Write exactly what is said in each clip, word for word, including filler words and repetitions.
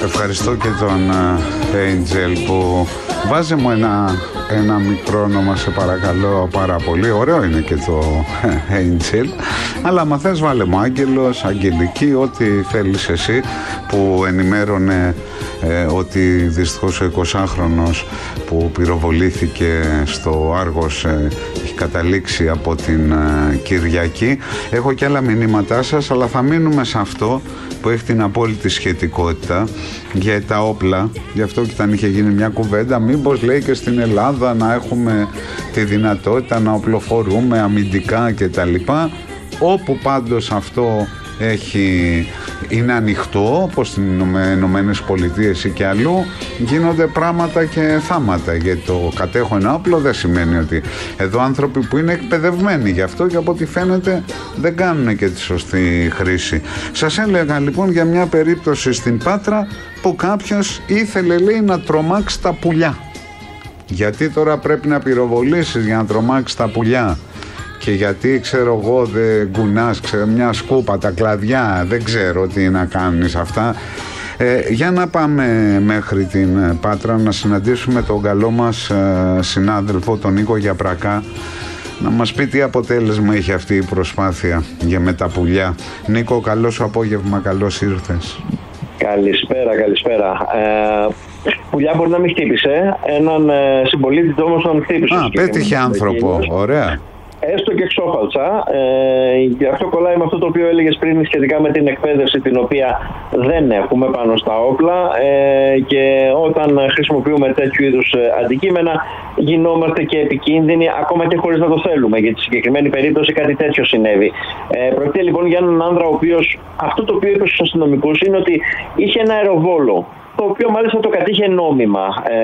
Ευχαριστώ και τον Angel που βάζει μου ένα, ένα μικρό όνομα, σε παρακαλώ πάρα πολύ. Ωραίο είναι και το Angel, αλλά άμα θες βάλε μου Άγγελος, Αγγελική, ό,τι θέλεις εσύ, που ενημέρωνε ε, ότι δυστυχώς ο εικοσάχρονος που πυροβολήθηκε στο Άργος ε, έχει καταλήξει από την ε, Κυριακή. Έχω και άλλα μηνύματά σας, αλλά θα μείνουμε σε αυτό που έχει την απόλυτη σχετικότητα για τα όπλα. Γι' αυτό και όταν είχε γίνει μια κουβέντα, μήπως λέει και στην Ελλάδα να έχουμε τη δυνατότητα να οπλοφορούμε αμυντικά κτλ. Όπου πάντως αυτό έχει, είναι ανοιχτό, όπως στις Ηνωμένες Πολιτείες ή και αλλού, γίνονται πράγματα και θάματα. Γιατί το κατέχω ένα όπλο δεν σημαίνει ότι εδώ άνθρωποι που είναι εκπαιδευμένοι γι' αυτό και από ό,τι φαίνεται δεν κάνουν και τη σωστή χρήση. Σας έλεγα λοιπόν για μια περίπτωση στην Πάτρα που κάποιος ήθελε, λέει, να τρομάξει τα πουλιά. Γιατί τώρα πρέπει να πυροβολήσεις για να τρομάξει τα πουλιά? Και γιατί, ξέρω εγώ, δεν κουνάς, ξέρω, μια σκούπα, τα κλαδιά, δεν ξέρω τι να κάνεις αυτά. Ε, για να πάμε μέχρι την Πάτρα να συναντήσουμε τον καλό μας ε, συνάδελφο, τον Νίκο Γιαπρακά, να μας πει τι αποτέλεσμα είχε αυτή η προσπάθεια για με τα πουλιά. Νίκο, καλό σου απόγευμα, καλώς ήρθες. Καλησπέρα, καλησπέρα. Ε, πουλιά μπορεί να μην χτύπησε, έναν ε, συμπολίτη του όμως τον χτύπησε. Α, πέτυχε άνθρωπο, ωραία. Έστω και εξόφαλτσα. Ε, γι' αυτό κολλάει με αυτό το οποίο έλεγες πριν σχετικά με την εκπαίδευση, την οποία δεν έχουμε πάνω στα όπλα, ε, και όταν χρησιμοποιούμε τέτοιου είδους αντικείμενα γινόμαστε και επικίνδυνοι ακόμα και χωρίς να το θέλουμε. Για τη συγκεκριμένη περίπτωση κάτι τέτοιο συνέβη. Ε, πρόκειται λοιπόν για έναν άνδρα ο οποίος, αυτό το οποίο είπε στους αστυνομικούς είναι ότι είχε ένα αεροβόλο, το οποίο μάλιστα το κατήχε νόμιμα. Ε,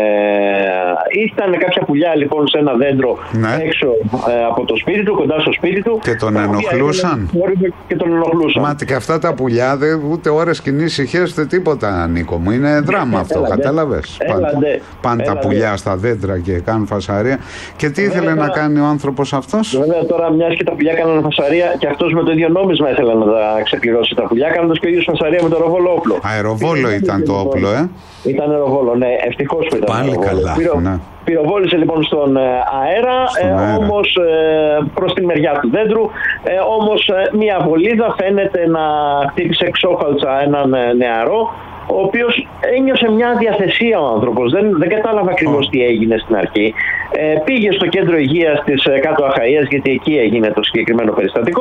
ήταν κάποια πουλιά λοιπόν σε ένα δέντρο, ναι, έξω ε, από το σπίτι του, κοντά στο σπίτι του. Και τον ενοχλούσαν. Και τον ενοχλούσαν. Μα και αυτά τα πουλιά δεν, ούτε ώρες κοινής ησυχίας ούτε τίποτα, Νίκο μου. Είναι δράμα αυτό, έλαντε, κατάλαβες. Πάνε τα πουλιά στα δέντρα και κάνουν φασαρία. Και τι ήθελε βέβαια να κάνει ο άνθρωπος αυτός? Βέβαια τώρα, μιας και τα πουλιά κάνουν φασαρία, και αυτός με το ίδιο νόμισμα ήθελε να τα ξεπληρώσει τα πουλιά, κάνοντας και ο ίδιος φασαρία με το αεροβόλο όπλο. Αεροβόλο ήταν το όπλο, ε. Ήταν αεροβόλο, ναι, ευτυχώς που ήταν. Πάλι αεροβόλο. Καλά. Πυρο... Ναι. Πυροβόλησε λοιπόν στον αέρα, στον αέρα. Ε, όμως ε, προς τη μεριά του δέντρου, ε, όμως ε, μια βολίδα φαίνεται να χτύπησε εξόφαλτσα έναν ε, νεαρό, ο οποίος ένιωσε μια διαθεσία ο άνθρωπος, δεν, δεν κατάλαβε ακριβώς oh. τι έγινε στην αρχή. Ε, πήγε στο κέντρο υγείας της ε, Κάτω Αχαΐας, γιατί εκεί έγινε το συγκεκριμένο περιστατικό,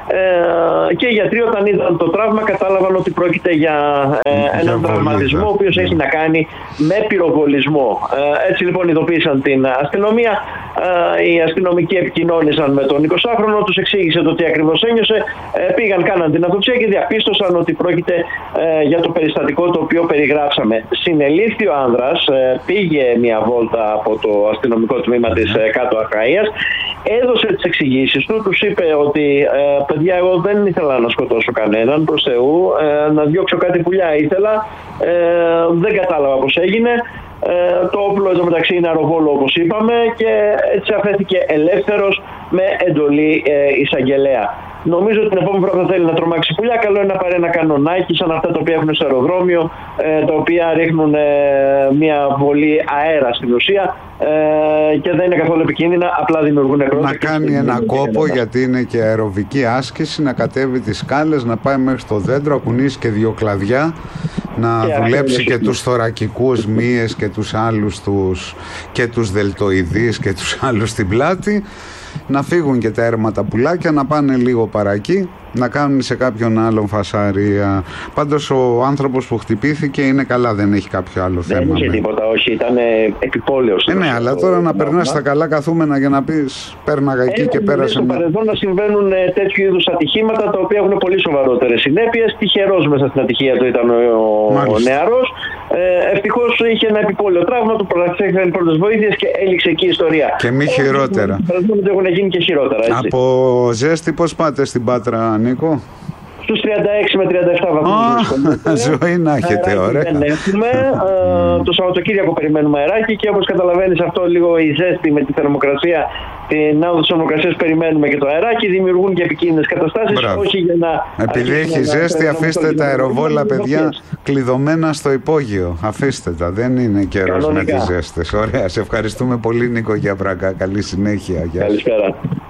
ε, και οι γιατροί όταν είδαν το τραύμα κατάλαβαν ότι πρόκειται για ε, έναν τραυματισμό ο οποίος έχει να κάνει με πυροβολισμό. Ε, έτσι λοιπόν ειδοποίησαν την αστυνομία, ε, οι αστυνομικοί επικοινώνησαν με τον εικοσάχρονο, τους εξήγησε το τι ακριβώς ένιωσε, ε, πήγαν, κάναν την αυτοψία και διαπίστωσαν ότι πρόκειται ε, για το περιστατικό το οποίο περιγράψαμε. Συνελήφθη ο άνδρας, ε, πήγε μια βόλτα από το αστυνομικό τμήμα της ε, Κάτω Αχαΐας, έδωσε τις εξηγήσεις του, τους είπε ότι ε, παιδιά, εγώ δεν ήθελα να σκοτώσω κανέναν, προς Θεού, ε, να διώξω κάτι πουλιά ήθελα, ε, δεν κατάλαβα πώς έγινε. Ε, το όπλο εδώ μεταξύ είναι αεροβόλο όπως είπαμε, και έτσι αφέθηκε ελεύθερος με εντολή ε, εισαγγελέα. Νομίζω ότι την επόμενη φορά θα θέλει να τρομάξει πουλιά, καλό είναι να πάρει ένα κανονάκι σαν αυτά τα οποία έχουν στο αεροδρόμιο, ε, τα οποία ρίχνουν ε, μια βολή αέρα στην ουσία, ε, και δεν είναι καθόλου επικίνδυνα, απλά δημιουργούν νεκρότητα. Να κάνει ένα κόπο, γιατί είναι και αεροβική άσκηση, να κατέβει τις σκάλες, να πάει μέχρι στο δέντρο, να κουνήσει και δύο κλαδιά, να και δουλέψει και τους θωρακικούς μύες και τους άλλους τους, και τους δελτοειδείς και τους άλλους στην πλάτη, να φύγουν και τα έρματα πουλάκια, να πάνε λίγο παρακεί, να κάνουν σε κάποιον άλλον φασαρία. Πάντως ο άνθρωπος που χτυπήθηκε είναι καλά, δεν έχει κάποιο άλλο δεν θέμα. Δεν είχε τίποτα, όχι, ήταν επιπόλαιος. Ε, ναι, αλλά τώρα να περνάς στα καλά καθούμενα για να πεις πέρναγα εκεί και πέρασε. Στο παρελθόν να συμβαίνουν τέτοιου είδους ατυχήματα, τα οποία έχουν πολύ σοβαρότερες συνέπειες. Τυχερός μέσα στην ατυχία του ήταν ο, ο νεαρός. Ε, ευτυχώς είχε ένα επιπόλαιο τραύμα, του παρασχέθηκαν πρώτες βοήθειες και έληξε εκεί η ιστορία. Και μη χειρότερα. Έχουν γίνει και χειρότερα, έτσι. Από ζέστη πώς πάτε στην Πάτρα, Νίκο? στους τριάντα έξι με τριάντα επτά βαθμούς. Ζωή να έχετε, ωραία. Δεν έχουμε. Mm. Το Σαββατοκύριακο περιμένουμε αεράκι και όπως καταλαβαίνεις αυτό λίγο η ζέστη με τη θερμοκρασία, την άνοδο της θερμοκρασίας περιμένουμε και το αεράκι, δημιουργούν και επικίνδυνες καταστάσεις. Όχι για να επειδή έχει ζέστη, αφήστε τα αεροβόλα, παιδιά, κλειδωμένα στο υπόγειο. Αφήστε τα, δεν είναι καιρός με τις ζέστες. Ωραία, σε ευχαριστούμε πολύ Νίκο Γιαβρακά. Καλή συνέχεια. Καλησπέρα.